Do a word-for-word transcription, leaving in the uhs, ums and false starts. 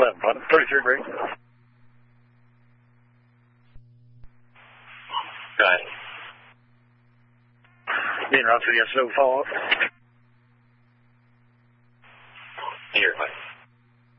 eleven, bottom, thirty-three break. Go ahead. Being route to the S O follow-up. You're fine.